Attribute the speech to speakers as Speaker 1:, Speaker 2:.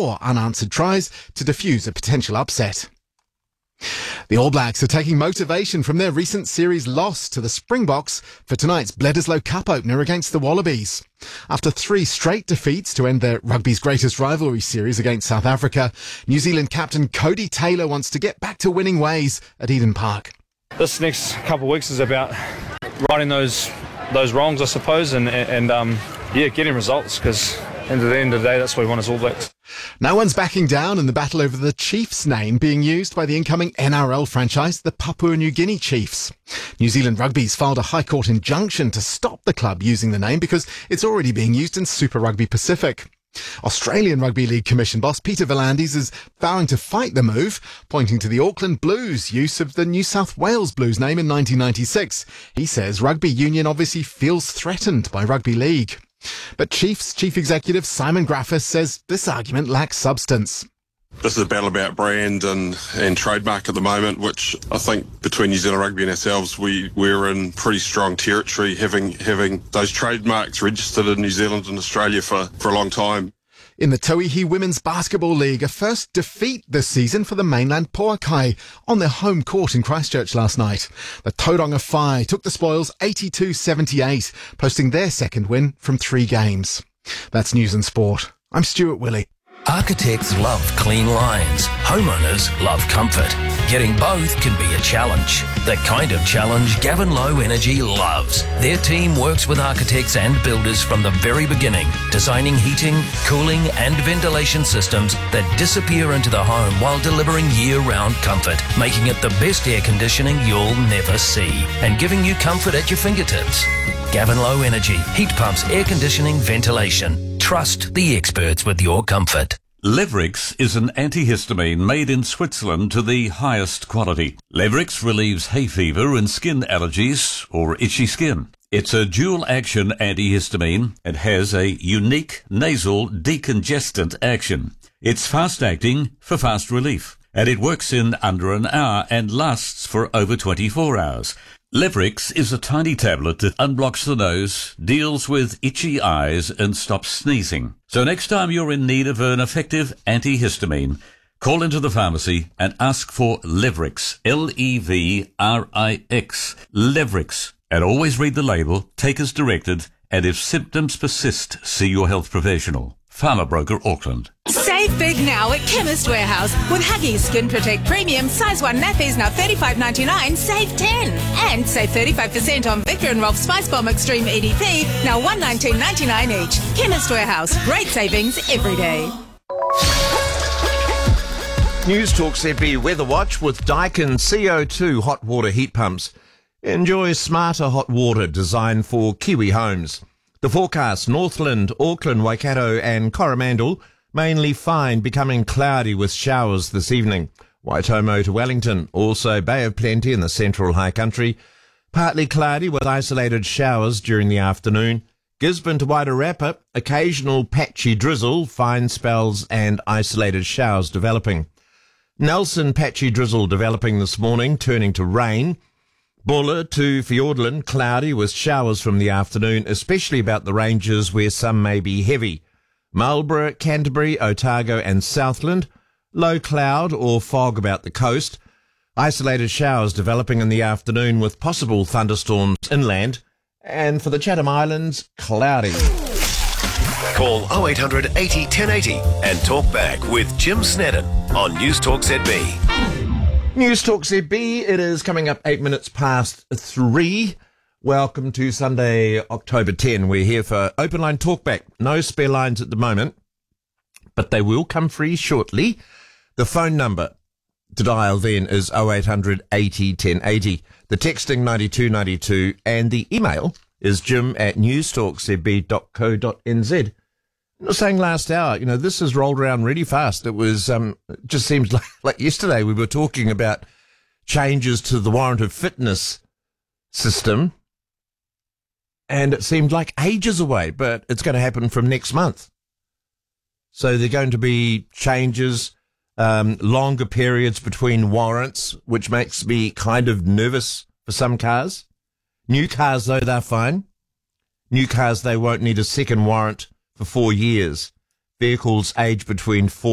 Speaker 1: 4 unanswered tries to defuse a potential upset. The All Blacks are taking motivation from their recent series loss to the Springboks for tonight's Bledisloe Cup opener against the Wallabies. After 3 straight defeats to end their rugby's greatest rivalry series against South Africa, New Zealand captain Cody Taylor wants to get back to winning ways at Eden Park.
Speaker 2: This next couple of weeks is about righting those wrongs, I suppose, and getting results, because at the end of the day, that's what we want as All Blacks.
Speaker 1: No one's backing down in the battle over the Chiefs name being used by the incoming NRL franchise, the Papua New Guinea Chiefs. New Zealand Rugby's filed a High Court injunction to stop the club using the name because it's already being used in Super Rugby Pacific. Australian Rugby League Commission boss Peter V'landys is vowing to fight the move, pointing to the Auckland Blues' use of the New South Wales Blues name in 1996. He says rugby union obviously feels threatened by rugby league. But Chiefs Chief Executive Simon Graffis says this argument lacks substance.
Speaker 3: This is a battle about brand and trademark at the moment, which I think between New Zealand Rugby and ourselves, we're in pretty strong territory, having those trademarks registered in New Zealand and Australia for a long time.
Speaker 1: In the Tauihi Women's Basketball League, a first defeat this season for the mainland Poakai on their home court in Christchurch last night. The Tauranga Whai took the spoils 82-78, posting their second win from 3 games. That's News and Sport. I'm Stuart Willey.
Speaker 4: Architects love clean lines. Homeowners love comfort. Getting both can be a challenge. The kind of challenge Gavin Low Energy loves. Their team works with architects and builders from the very beginning, designing heating, cooling and ventilation systems that disappear into the home while delivering year-round comfort, making it the best air conditioning you'll never see and giving you comfort at your fingertips. Gavin Low Energy, heat pumps, air conditioning, ventilation. Trust the experts with your comfort.
Speaker 5: Levrix is an antihistamine made in Switzerland to the highest quality. Levrix relieves hay fever and skin allergies or itchy skin. It's a dual-action antihistamine and has a unique nasal decongestant action. It's fast-acting for fast relief, and it works in under an hour and lasts for over 24 hours. Levrix is a tiny tablet that unblocks the nose, deals with itchy eyes and stops sneezing. So next time you're in need of an effective antihistamine, call into the pharmacy and ask for Levrix, Levrix, Levrix. And always read the label, take as directed, and if symptoms persist, see your health professional. Pharma Broker Auckland.
Speaker 6: Save big now at Chemist Warehouse with Huggies Skin Protect Premium size 1 nappies now $35.99, save 10. And save 35% on Victor and Rolf Spice Bomb Extreme EDP, now $119.99 each. Chemist Warehouse, great savings every day.
Speaker 7: News Talk ZB Weather Watch with Daikin CO2 hot water heat pumps. Enjoy smarter hot water designed for Kiwi homes. The forecast, Northland, Auckland, Waikato and Coromandel, mainly fine, becoming cloudy with showers this evening. Waitomo to Wellington, also Bay of Plenty in the central high country, partly cloudy with isolated showers during the afternoon. Gisborne to Wairarapa, occasional patchy drizzle, fine spells and isolated showers developing. Nelson, patchy drizzle developing this morning, turning to rain. Buller to Fiordland, cloudy with showers from the afternoon, especially about the ranges where some may be heavy. Marlborough, Canterbury, Otago and Southland, low cloud or fog about the coast. Isolated showers developing in the afternoon with possible thunderstorms inland. And for the Chatham Islands, cloudy.
Speaker 8: Call 0800 80 1080 and talk back with Jim Snedden on News Talk ZB.
Speaker 7: News Talk ZB, it is coming up 8 minutes past 3. Welcome to Sunday, October 10. We're here for Open Line Talkback. No spare lines at the moment, but they will come free shortly. The phone number to dial then is 0800 80 1080. The texting 9292 and the email is jim@newstalkzb.co.nz. I was saying last hour, this has rolled around really fast. It was, just seems like yesterday we were talking about changes to the warrant of fitness system, and it seemed like ages away, but it's going to happen from next month. So there are going to be changes, longer periods between warrants, which makes me kind of nervous for some cars. New cars, though, they're fine. New cars, they won't need a second warrant for 4 years. Vehicles age between 4